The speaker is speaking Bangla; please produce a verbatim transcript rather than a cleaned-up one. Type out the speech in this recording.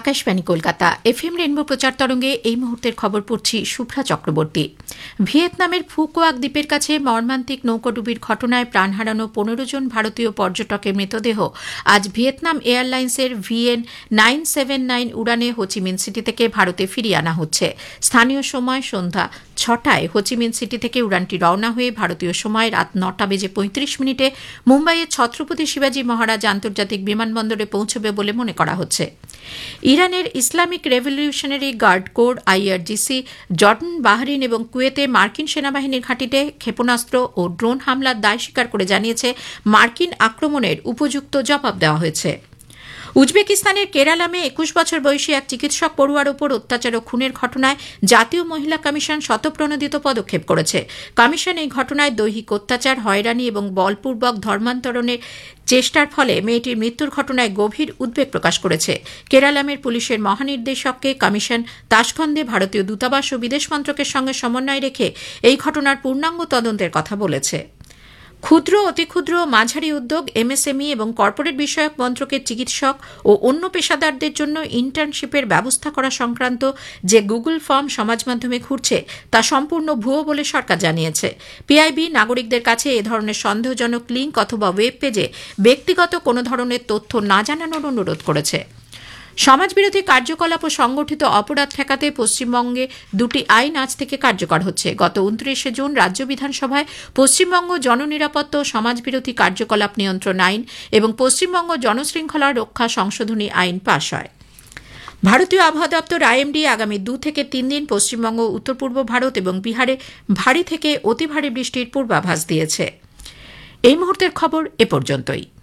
আকাশবাণী কলকাতা এফএম রেনবো প্রচার তরঙ্গে এই মুহূর্তের খবর পড়ছি শুভ্রা চক্রবর্তী। ভিয়েতনামের ফুকুয়াক দ্বীপের কাছে মর্মান্তিক নৌকাডুবির ঘটনায় প্রাণ হারানো পনেরো জন ভারতীয় পর্যটকের মৃতদেহ আজ ভিয়েতনাম এয়ারলাইন্সের VN nine seven nine উড়ানে Ho Chi Minh city থেকে ভারতে ফিরিয়ে আনা হচ্ছে। স্থানীয় সময় সন্ধ্যা ছটায় হোচিমিন সিটি থেকে উড়ানটি রওনা হয়ে ভারতীয় সময় রাত নটা বেজে পঁয়ত্রিশ মিনিটে মুম্বাইয়ের ছত্রপতি শিবাজী মহারাজ আন্তর্জাতিক বিমানবন্দরে পৌঁছবে বলে মনে করা হচ্ছে। ইরানের Islamic revolutionary guard corps IRGC Jordan, Bahrain এবং কুয়েতে মার্কিন সেনাবাহিনীর ঘাঁটিতে ক্ষেপণাস্ত্র ও ড্রোন হামলার দায় স্বীকার করে জানিয়েছে মার্কিন আক্রমণের উপযুক্ত জবাব দেওয়া হয়েছে। উজবেকিস্তানের কেরালামে একুশ বছর বয়সী এক চিকিৎসক পড়ুয়ার ওপর অত্যাচার ও খুনের ঘটনায় জাতীয় মহিলা কমিশন স্বতঃপ্রণোদিত পদক্ষেপ করেছে। কমিশন এই ঘটনায় দৈহিক অত্যাচার, হয়রানি এবং বলপূর্বক ধর্মান্তরণের চেষ্টার ফলে মেয়েটির মৃত্যুর ঘটনায় গভীর উদ্বেগ প্রকাশ করেছে। কেরালামের পুলিশের মহানির্দেশককে কমিশন তাশখন্দে ভারতীয় দূতাবাস ও বিদেশ মন্ত্রকের সঙ্গে সমন্বয় রেখে এই ঘটনার পূর্ণাঙ্গ তদন্তের কথা বলেছে। ক্ষুদ্র, অতিক্ষুদ্র, মাঝারি উদ্যোগ, এমএসএমই এবং কর্পোরেট বিষয়ক মন্ত্রকের চিকিৎসক ও অন্য পেশাদারদের জন্য ইন্টার্নশিপের ব্যবস্থা করা সংক্রান্ত যে গুগল ফর্ম সমাজ মাধ্যমে ঘুরছে তা সম্পূর্ণ ভুয়ো বলে সরকার জানিয়েছে। পিআইবি নাগরিকদের কাছে এ ধরনের সন্দেহজনক লিঙ্ক অথবা ওয়েব পেজে ব্যক্তিগত কোনো ধরনের তথ্য না জানানোর অনুরোধ করেছে। সমাজবিরোধী কার্যকলাপ ও সংগঠিত অপরাধ ঠেকাতে পশ্চিমবঙ্গে দুটি আইন আজ থেকে কার্যকর হচ্ছে। গত উনত্রিশে জুন রাজ্য বিধানসভায় পশ্চিমবঙ্গ জননিরাপত্তা ও সমাজবিরোধী কার্যকলাপ নিয়ন্ত্রণ আইন এবং পশ্চিমবঙ্গ জনশৃঙ্খলা রক্ষা সংশোধনী আইন পাশ হয়। ভারতীয় আবহাওয়া দপ্তর আইএমডি আগামী দু থেকে তিন দিন পশ্চিমবঙ্গ, উত্তর পূর্ব ভারত এবং বিহারে ভারী থেকে অতি ভারী বৃষ্টির পূর্বাভাস দিয়েছে। এই মুহূর্তের খবর এ পর্যন্তই।